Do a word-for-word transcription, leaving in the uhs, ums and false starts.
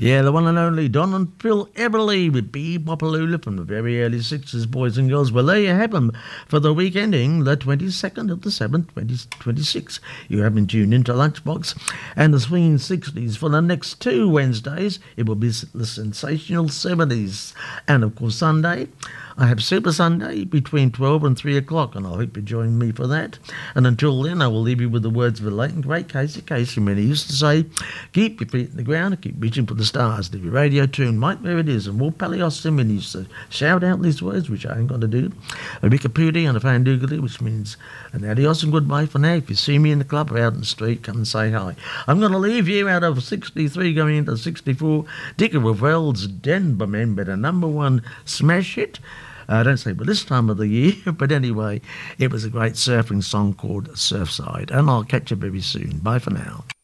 Yeah, the one and only Don and Phil Everly with Bee Bopaloola from the very early sixties, boys and girls. Well, there you have them for the week ending the twenty-second of the seventh, twenty twenty-six. You have been tuned into Lunchbox and the swinging sixties. For the next two Wednesdays, it will be the sensational seventies. And, of course, Sunday, I have Super Sunday between twelve and three o'clock, and I hope you join me for that. And until then, I will leave you with the words of the late and great Casey Kasem, when he used to say, keep your feet in the ground and keep reaching for the stars. Leave your radio tuned right where it is. And Walt Palliostin, when he used to shout out these words, which I ain't going to do, a Rikapudi and a Fandoogly, which means an adios and goodbye for now. If you see me in the club or out in the street, come and say hi. I'm going to leave you out of sixty-three going into sixty-four. Dicker Ravel's Denver Men, but a number one smash hit. I uh, don't say by this time of the year, but anyway, it was a great surfing song called Surfside. And I'll catch you very soon. Bye for now.